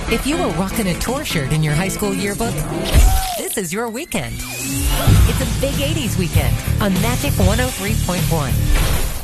If you were rocking a tour shirt in your high school yearbook, this is your weekend. It's a big 80s weekend on Magic 103.1.